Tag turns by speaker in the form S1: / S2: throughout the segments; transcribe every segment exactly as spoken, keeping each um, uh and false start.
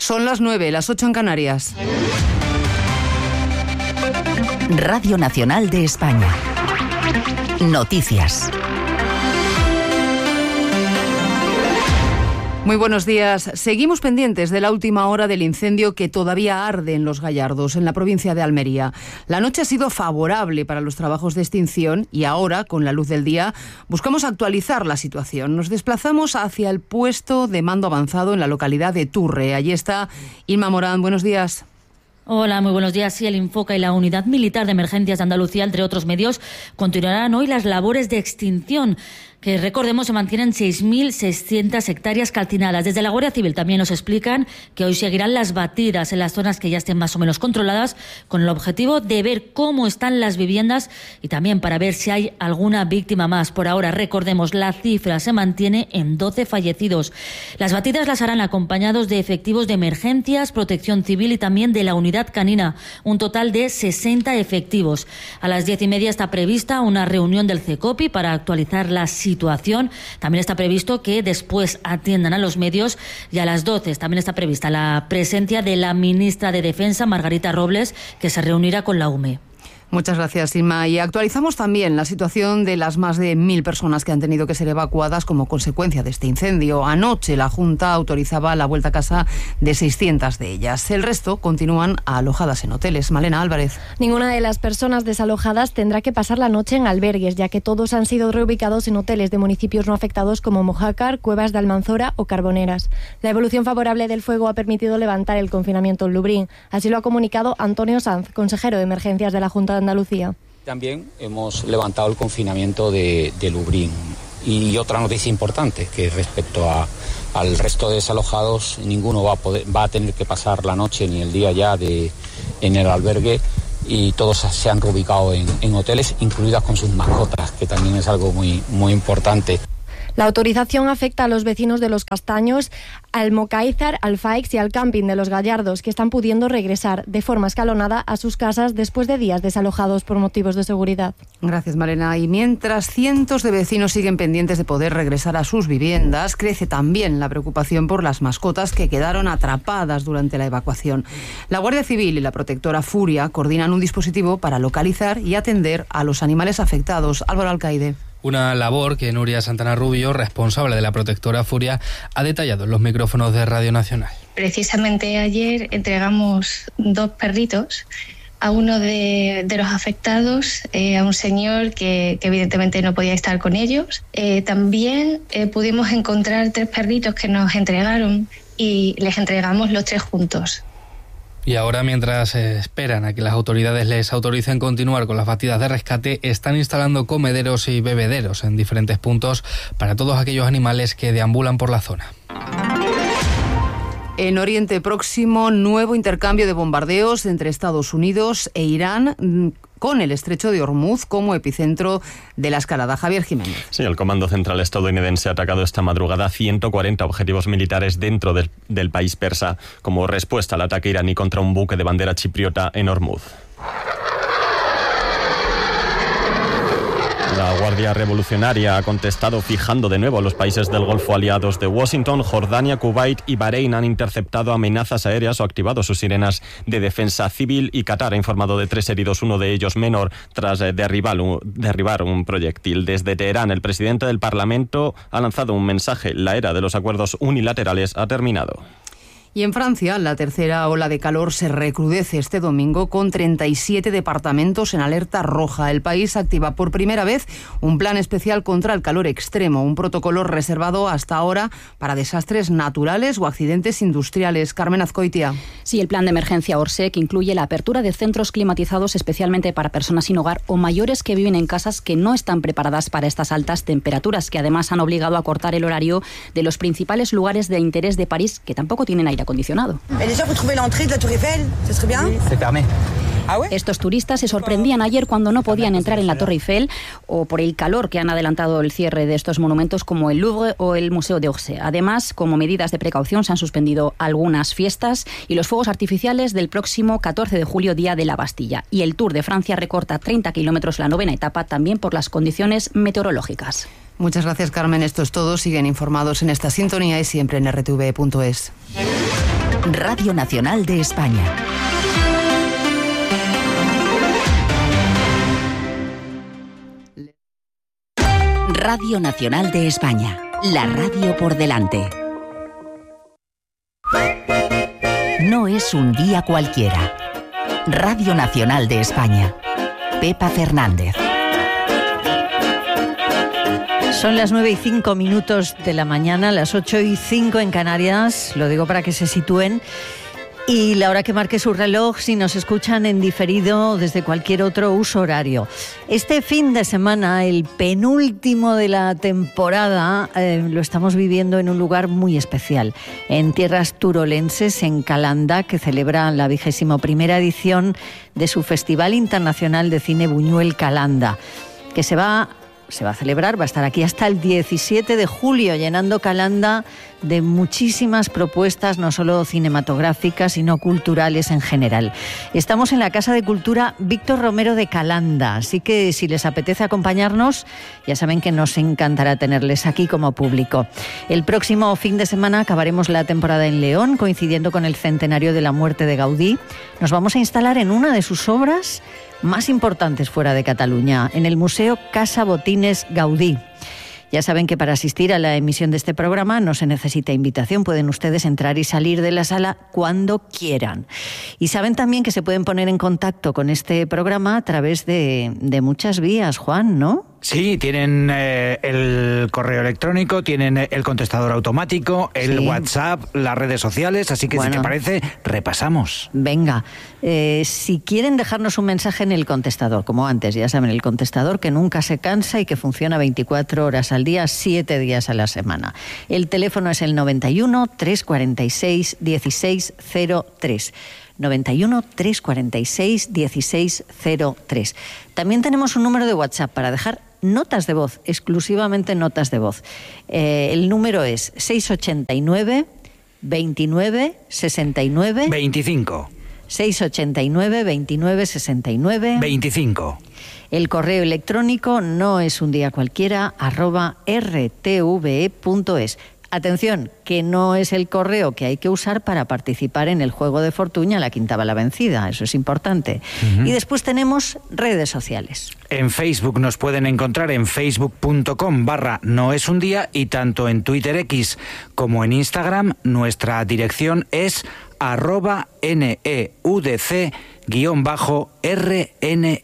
S1: Son las nueve, las ocho en Canarias.
S2: Radio Nacional de España. Noticias.
S1: Muy buenos días. Seguimos pendientes de la última hora del incendio que todavía arde en Los Gallardos, en la provincia de Almería. La noche ha sido favorable para los trabajos de extinción y ahora, con la luz del día, buscamos actualizar la situación. Nos desplazamos hacia el puesto de mando avanzado en la localidad de Turre. Allí está Inma Morán. Buenos días.
S3: Hola, muy buenos días. Sí, el Infoca y la Unidad Militar de Emergencias de Andalucía, entre otros medios, continuarán hoy las labores de extinción, que recordemos se mantienen seis mil seiscientas hectáreas calcinadas. Desde la Guardia Civil también nos explican que hoy seguirán las batidas en las zonas que ya estén más o menos controladas, con el objetivo de ver cómo están las viviendas y también para ver si hay alguna víctima más. Por ahora, recordemos, la cifra se mantiene en doce fallecidos. Las batidas las harán acompañados de efectivos de emergencias, protección civil y también de la unidad canina, un total de sesenta efectivos. A las diez y media está prevista una reunión del CECOPI para actualizar la situación. También está previsto que después atiendan a los medios y a las doce también está prevista la presencia de la ministra de Defensa, Margarita Robles, que se reunirá con la U M E.
S1: Muchas gracias, Inma. Y actualizamos también la situación de las más de mil personas que han tenido que ser evacuadas como consecuencia de este incendio. Anoche la Junta autorizaba la vuelta a casa de seiscientas de ellas. El resto continúan alojadas en hoteles. Malena Álvarez.
S4: Ninguna de las personas desalojadas tendrá que pasar la noche en albergues, ya que todos han sido reubicados en hoteles de municipios no afectados como Mojácar, Cuevas de Almanzora o Carboneras. La evolución favorable del fuego ha permitido levantar el confinamiento en Lumbrín. Así lo ha comunicado Antonio Sanz, consejero de Emergencias de la Junta de Andalucía.
S5: También hemos levantado el confinamiento de, de Lumbrín. Y otra noticia importante, que respecto a, al resto de desalojados, ninguno va a, poder, va a tener que pasar la noche ni el día ya de, en el albergue, y todos se han reubicado en, en hoteles, incluidas con sus mascotas, que también es algo muy, muy importante.
S4: La autorización afecta a los vecinos de Los Castaños, al Mocáizar, al Faix y al camping de Los Gallardos, que están pudiendo regresar de forma escalonada a sus casas después de días desalojados por motivos de seguridad.
S1: Gracias, Malena. Y mientras cientos de vecinos siguen pendientes de poder regresar a sus viviendas, crece también la preocupación por las mascotas que quedaron atrapadas durante la evacuación. La Guardia Civil y la protectora Furia coordinan un dispositivo para localizar y atender a los animales afectados. Álvaro Alcaide.
S6: Una labor que Nuria Santana Rubio, responsable de la protectora Furia, ha detallado en los micrófonos de Radio Nacional.
S7: Precisamente ayer entregamos dos perritos a uno de, de los afectados, eh, a un señor que, que evidentemente no podía estar con ellos. Eh, también eh, pudimos encontrar tres perritos que nos entregaron y les entregamos los tres juntos.
S6: Y ahora, mientras esperan a que las autoridades les autoricen continuar con las batidas de rescate, están instalando comederos y bebederos en diferentes puntos para todos aquellos animales que deambulan por la zona.
S1: En Oriente Próximo, nuevo intercambio de bombardeos entre Estados Unidos e Irán, con el estrecho de Hormuz como epicentro de la escalada. Javier Jiménez.
S8: Sí, el Comando Central estadounidense ha atacado esta madrugada ciento cuarenta objetivos militares dentro del, del país persa, como respuesta al ataque iraní contra un buque de bandera chipriota en Hormuz. La Guardia Revolucionaria ha contestado fijando de nuevo a los países del Golfo aliados de Washington. Jordania, Kuwait y Bahrein han interceptado amenazas aéreas o activado sus sirenas de defensa civil, y Qatar ha informado de tres heridos, uno de ellos menor, tras derribar un, derribar un proyectil. Desde Teherán, el presidente del Parlamento ha lanzado un mensaje: la era de los acuerdos unilaterales ha terminado.
S1: Y en Francia, la tercera ola de calor se recrudece este domingo con treinta y siete departamentos en alerta roja. El país activa por primera vez un plan especial contra el calor extremo, un protocolo reservado hasta ahora para desastres naturales o accidentes industriales. Carmen Azcoitia.
S9: Sí, el plan de emergencia Orsec incluye la apertura de centros climatizados especialmente para personas sin hogar o mayores que viven en casas que no están preparadas para estas altas temperaturas, que además han obligado a cortar el horario de los principales lugares de interés de París, que tampoco tienen aire acondicionado. Estos turistas se sorprendían ayer cuando no podían entrar en la Torre Eiffel, o por el calor que han adelantado el cierre de estos monumentos como el Louvre o el Museo de Orsay. Además, como medidas de precaución, se han suspendido algunas fiestas y los fuegos artificiales del próximo catorce de julio, Día de la Bastilla. Y el Tour de Francia recorta treinta kilómetros la novena etapa, también por las condiciones meteorológicas.
S1: Muchas gracias, Carmen. Esto es todo. Siguen informados en esta sintonía y siempre en R T V punto es.
S2: Radio Nacional de España. Radio Nacional de España. La radio por delante. No es un día cualquiera. Radio Nacional de España. Pepa Fernández.
S10: Son las nueve y cinco minutos de la mañana, las ocho y cinco en Canarias, lo digo para que se sitúen, y la hora que marque su reloj si nos escuchan en diferido desde cualquier otro uso horario. Este fin de semana, el penúltimo de la temporada, eh, lo estamos viviendo en un lugar muy especial, en tierras turolenses, en Calanda, que celebra la vigésimo primera edición de su Festival Internacional de Cine Buñuel Calanda, que se va Se va a celebrar, va a estar aquí hasta el diecisiete de julio, llenando Calanda de muchísimas propuestas, no solo cinematográficas, sino culturales en general. Estamos en la Casa de Cultura Víctor Romero de Calanda, así que si les apetece acompañarnos, ya saben que nos encantará tenerles aquí como público. El próximo fin de semana acabaremos la temporada en León, coincidiendo con el centenario de la muerte de Gaudí. Nos vamos a instalar en una de sus obras más importantes fuera de Cataluña, en el Museo Casa Botines Gaudí. Ya saben que para asistir a la emisión de este programa no se necesita invitación, pueden ustedes entrar y salir de la sala cuando quieran. Y saben también que se pueden poner en contacto con este programa a través de, de muchas vías, Juan, ¿no?
S11: Sí, tienen eh, el correo electrónico, tienen el contestador automático, el sí. WhatsApp, las redes sociales, así que bueno, si te parece, repasamos.
S10: Venga, eh, si quieren dejarnos un mensaje en el contestador, como antes, ya saben, el contestador que nunca se cansa y que funciona veinticuatro horas al día, siete días a la semana. El teléfono es el noventa y uno, trescientos cuarenta y seis, dieciséis cero tres. noventa y uno, trescientos cuarenta y seis, dieciséis cero tres. También tenemos un número de WhatsApp para dejar notas de voz, exclusivamente notas de voz. Eh, el número es seiscientos ochenta y nueve, veintinueve, sesenta y nueve...
S11: veinticinco.
S10: seiscientos ochenta y nueve, veintinueve, sesenta y nueve...
S11: veinticinco.
S10: El correo electrónico no es un día cualquiera, arroba rtve punto es. Atención, que no es el correo que hay que usar para participar en el juego de fortuna La Quinta Bala Vencida, eso es importante. Uh-huh. Y después tenemos redes sociales.
S11: En Facebook nos pueden encontrar en facebook punto com barra no es un día, y tanto en Twitter X como en Instagram nuestra dirección es arroba neudc guión bajo rne.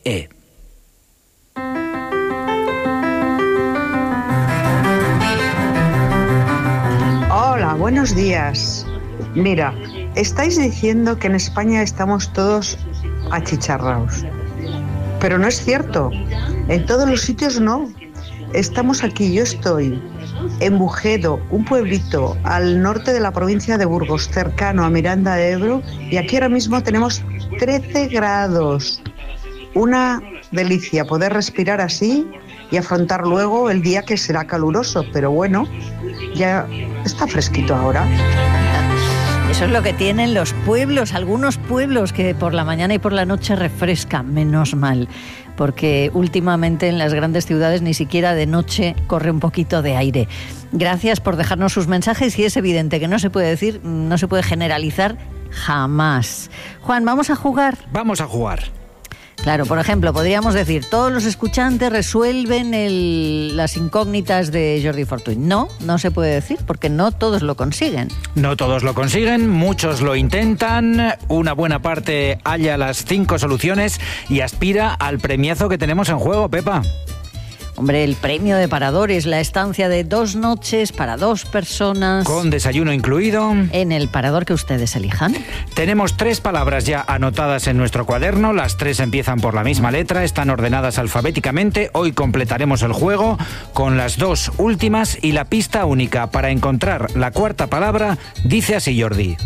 S12: Hola, buenos días. Mira, estáis diciendo que en España estamos todos achicharrados, pero no es cierto. En todos los sitios no. Estamos aquí, yo estoy en Bujedo, un pueblito al norte de la provincia de Burgos, cercano a Miranda de Ebro, y aquí ahora mismo tenemos trece grados. Una delicia poder respirar así y afrontar luego el día que será caluroso, pero bueno, ya está fresquito ahora.
S10: Eso es lo que tienen los pueblos, algunos pueblos que por la mañana y por la noche refrescan, menos mal, porque últimamente en las grandes ciudades ni siquiera de noche corre un poquito de aire. Gracias por dejarnos sus mensajes, y es evidente que no se puede decir, no se puede generalizar jamás. Juan, ¿vamos a jugar?
S11: Vamos a jugar.
S10: Claro, por ejemplo, podríamos decir, todos los escuchantes resuelven el, las incógnitas de Jordi Fortuny. No, no se puede decir, porque no todos lo consiguen.
S11: No todos lo consiguen, muchos lo intentan, una buena parte halla las cinco soluciones y aspira al premiazo que tenemos en juego, Pepa.
S10: Hombre, el premio de paradores, la estancia de dos noches para dos personas.
S11: Con desayuno incluido.
S10: En el parador que ustedes elijan.
S11: Tenemos tres palabras ya anotadas en nuestro cuaderno. Las tres empiezan por la misma letra, están ordenadas alfabéticamente. Hoy completaremos el juego con las dos últimas, y la pista única para encontrar la cuarta palabra dice así, Jordi.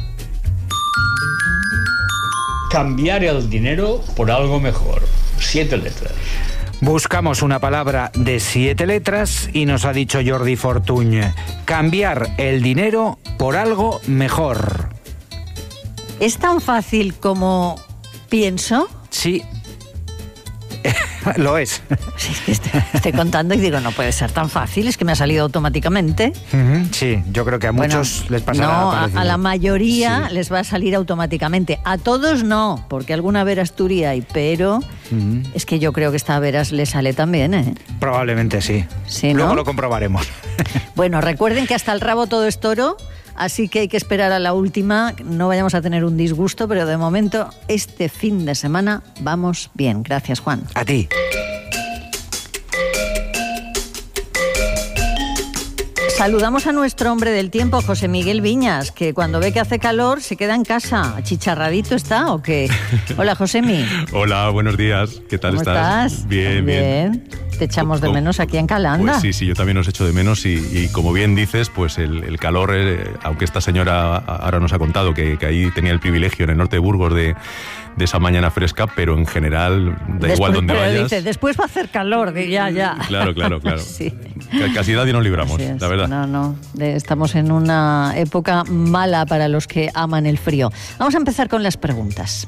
S13: Cambiar el dinero por algo mejor. Siete letras.
S11: Buscamos una palabra de siete letras y nos ha dicho Jordi Fortuny: cambiar el dinero por algo mejor.
S10: ¿Es tan fácil como pienso?
S11: Sí. Lo es.
S10: Sí, es que estoy, estoy contando y digo, no puede ser tan fácil, es que me ha salido automáticamente.
S11: Uh-huh. Sí, yo creo que a muchos bueno, les pasará.
S10: No, a, a la mayoría sí. les va a salir automáticamente. A todos no, porque alguna veras turi hay, pero uh-huh. es que yo creo que esta veras le sale también, ¿eh?
S11: Probablemente sí.
S10: sí
S11: Luego
S10: ¿no?
S11: lo comprobaremos.
S10: Bueno, recuerden que hasta el rabo todo es toro. Así que hay que esperar a la última, no vayamos a tener un disgusto, pero de momento este fin de semana vamos bien. Gracias, Juan.
S11: A ti.
S10: Saludamos a nuestro hombre del tiempo, José Miguel Viñas, que cuando ve que hace calor se queda en casa. ¿Achicharradito está o qué? Hola, Josemi.
S14: Hola, buenos días. ¿Qué tal
S10: ¿Cómo
S14: estás?
S10: estás?
S14: Bien, bien,
S10: bien. Te echamos de menos aquí en Calanda.
S14: Pues sí, sí, yo también os echo de menos y, y como bien dices, pues el, el calor, eh, aunque esta señora ahora nos ha contado que, que ahí tenía el privilegio en el norte de Burgos de, de esa mañana fresca, pero en general da
S10: después,
S14: igual donde
S10: pero
S14: vayas.
S10: Dice, después va a hacer calor, que ya, ya.
S14: Claro, claro, claro.
S10: Sí.
S14: Casi nadie nos libramos, la verdad.
S10: No, no, estamos en una época mala para los que aman el frío. Vamos a empezar con las preguntas.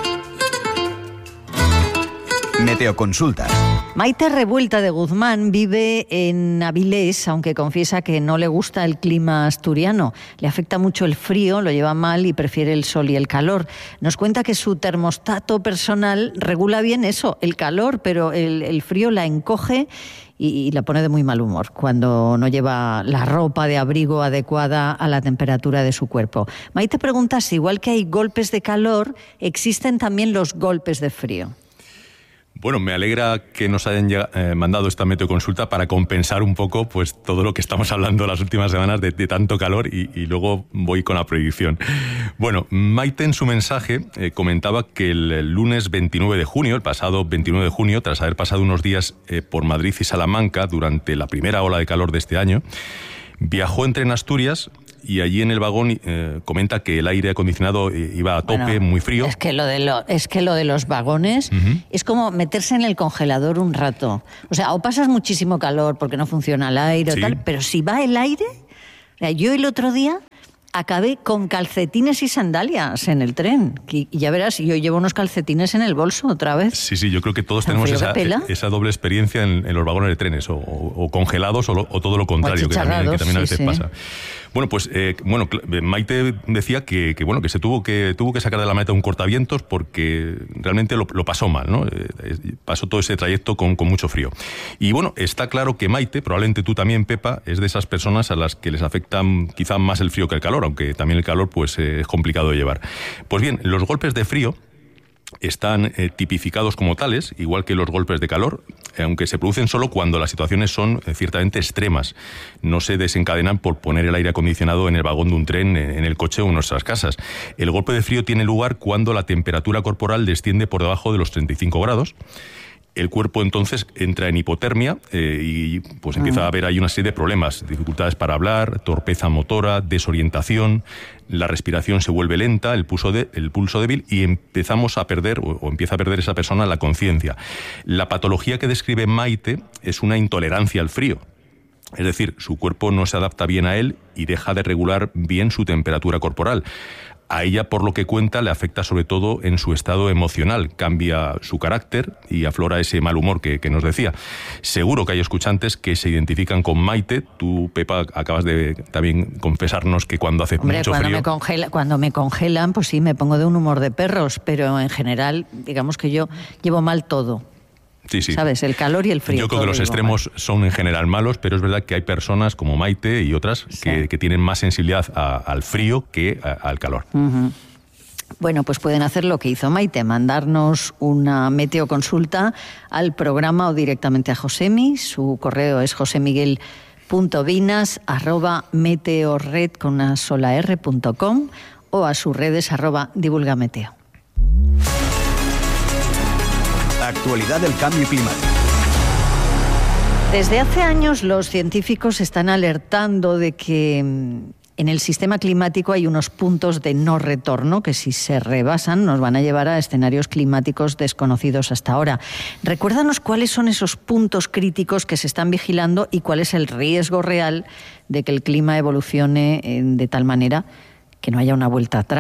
S15: Meteoconsultas.
S10: Maite Revuelta de Guzmán vive en Avilés, aunque confiesa que no le gusta el clima asturiano. Le afecta mucho el frío, lo lleva mal y prefiere el sol y el calor. Nos cuenta que su termostato personal regula bien eso, el calor, pero el, el frío la encoge y, y la pone de muy mal humor cuando no lleva la ropa de abrigo adecuada a la temperatura de su cuerpo. Maite pregunta si, igual que hay golpes de calor, existen también los golpes de frío.
S14: Bueno, me alegra que nos hayan eh, mandado esta meteoconsulta para compensar un poco pues todo lo que estamos hablando las últimas semanas de, de tanto calor y, y luego voy con la predicción. Bueno, Maite en su mensaje eh, comentaba que el, el lunes veintinueve de junio, el pasado veintinueve de junio, tras haber pasado unos días eh, por Madrid y Salamanca durante la primera ola de calor de este año, viajó en tren a Asturias y allí en el vagón eh, comenta que el aire acondicionado iba a tope, bueno, muy frío.
S10: Es que lo de, lo, es que lo de los vagones uh-huh. es como meterse en el congelador un rato. O sea, o pasas muchísimo calor porque no funciona el aire, sí. o tal, pero si va el aire... Yo el otro día acabé con calcetines y sandalias en el tren. Y ya verás, yo llevo unos calcetines en el bolso otra vez.
S14: Sí, sí, yo creo que todos tenemos esa, esa doble experiencia en, en los vagones de trenes, o, o, o congelados o, lo, o todo lo contrario, que también, que también a veces sí, pasa. Sí. Bueno, pues eh, bueno, Maite decía que, que bueno que se tuvo que tuvo que sacar de la maleta un cortavientos porque realmente lo, lo pasó mal, ¿no? Eh, pasó todo ese trayecto con, con mucho frío. Y bueno, está claro que Maite, probablemente tú también, Pepa, es de esas personas a las que les afecta quizá más el frío que el calor, aunque también el calor pues eh, es complicado de llevar. Pues bien, los golpes de frío están eh, tipificados como tales, igual que los golpes de calor, eh, aunque se producen solo cuando las situaciones son eh, ciertamente extremas. No se desencadenan por poner el aire acondicionado en el vagón de un tren, eh, en el coche o en nuestras casas. El golpe de frío tiene lugar cuando la temperatura corporal desciende por debajo de los treinta y cinco grados. El cuerpo entonces entra en hipotermia eh, y pues empieza a haber ahí una serie de problemas, dificultades para hablar, torpeza motora, desorientación, la respiración se vuelve lenta, el pulso, de, el pulso débil y empezamos a perder o, o empieza a perder esa persona la conciencia. La patología que describe Maite es una intolerancia al frío. Es decir, su cuerpo no se adapta bien a él y deja de regular bien su temperatura corporal. A ella, por lo que cuenta, le afecta sobre todo en su estado emocional. Cambia su carácter y aflora ese mal humor que, que nos decía. Seguro que hay escuchantes que se identifican con Maite. Tú, Pepa, acabas de también confesarnos que cuando hace
S10: Hombre,
S14: mucho
S10: cuando
S14: frío...
S10: Me congela, cuando me congelan, pues sí, me pongo de un humor de perros, pero en general, digamos que yo llevo mal todo.
S14: Sí, sí.
S10: ¿Sabes? El calor y el frío.
S14: Yo creo que los extremos mal. son en general malos, pero es verdad que hay personas como Maite y otras sí. que, que tienen más sensibilidad a, al frío que a, al calor.
S10: Uh-huh. Bueno, pues pueden hacer lo que hizo Maite, mandarnos una meteoconsulta al programa o directamente a Josemi. Su correo es josemiguel.vinas arroba meteorred con una sola r punto com o a sus redes arroba divulgameteo.
S15: Actualidad del cambio climático.
S10: Desde hace años los científicos están alertando de que en el sistema climático hay unos puntos de no retorno que si se rebasan nos van a llevar a escenarios climáticos desconocidos hasta ahora. Recuérdanos cuáles son esos puntos críticos que se están vigilando y cuál es el riesgo real de que el clima evolucione de tal manera que no haya una vuelta atrás.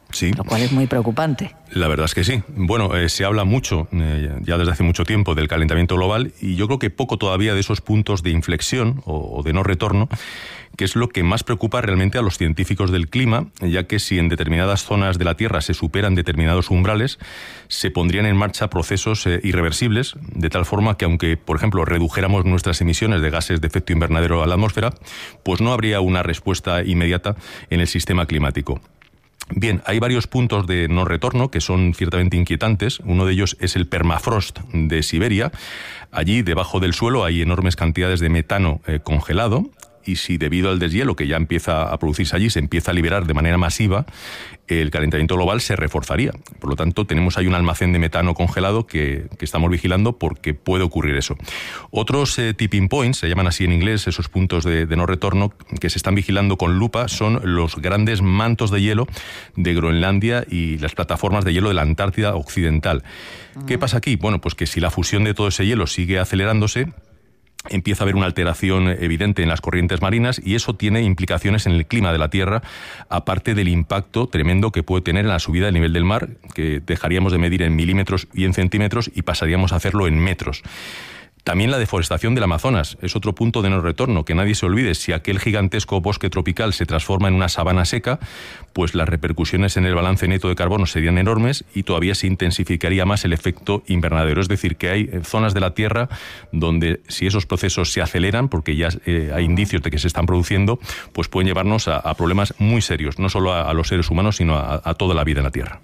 S14: Sí.
S10: Lo cual es muy preocupante.
S14: La verdad es que sí. Bueno, eh, se habla mucho, eh, ya desde hace mucho tiempo, del calentamiento global, y yo creo que poco todavía de esos puntos de inflexión o, o de no retorno, que es lo que más preocupa realmente a los científicos del clima, ya que si en determinadas zonas de la Tierra se superan determinados umbrales, se pondrían en marcha procesos eh, irreversibles, de tal forma que aunque, por ejemplo, redujéramos nuestras emisiones de gases de efecto invernadero a la atmósfera, pues no habría una respuesta inmediata en el sistema climático. Bien, hay varios puntos de no retorno que son ciertamente inquietantes. Uno de ellos es el permafrost de Siberia. Allí, debajo del suelo, hay enormes cantidades de metano eh, congelado. Y si debido al deshielo que ya empieza a producirse allí se empieza a liberar de manera masiva, el calentamiento global se reforzaría. Por lo tanto, tenemos ahí un almacén de metano congelado que, que estamos vigilando porque puede ocurrir eso. Otros eh, tipping points, se llaman así en inglés, esos puntos de, de no retorno que se están vigilando con lupa, son los grandes mantos de hielo de Groenlandia y las plataformas de hielo de la Antártida Occidental. Uh-huh. ¿Qué pasa aquí? Bueno, pues que si la fusión de todo ese hielo sigue acelerándose, empieza a haber una alteración evidente en las corrientes marinas y eso tiene implicaciones en el clima de la Tierra, aparte del impacto tremendo que puede tener en la subida del nivel del mar, que dejaríamos de medir en milímetros y en centímetros y pasaríamos a hacerlo en metros. También la deforestación del Amazonas es otro punto de no retorno, que nadie se olvide. Si aquel gigantesco bosque tropical se transforma en una sabana seca, pues las repercusiones en el balance neto de carbono serían enormes y todavía se intensificaría más el efecto invernadero. Es decir, que hay zonas de la Tierra donde si esos procesos se aceleran, porque ya eh, hay indicios de que se están produciendo, pues pueden llevarnos a, a problemas muy serios, no solo a, a los seres humanos, sino a, a toda la vida en la Tierra.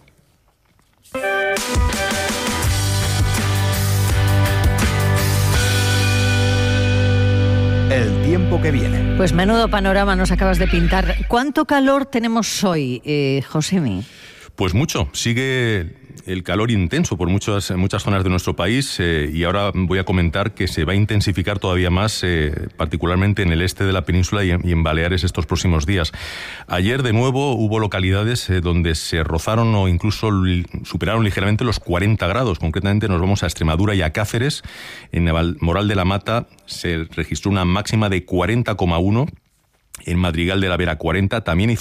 S15: El tiempo que viene.
S10: Pues menudo panorama nos acabas de pintar. ¿Cuánto calor tenemos hoy, eh, Josemi?
S14: Pues mucho. Sigue el calor intenso por muchas, muchas zonas de nuestro país eh, y ahora voy a comentar que se va a intensificar todavía más, eh, particularmente en el este de la península y en, y en Baleares estos próximos días. Ayer, de nuevo, hubo localidades eh, donde se rozaron o incluso li- superaron ligeramente los cuarenta grados. Concretamente nos vamos a Extremadura y a Cáceres. En Moral de la Mata se registró una máxima de cuarenta coma uno. En Madrigal de la Vera cuarenta, también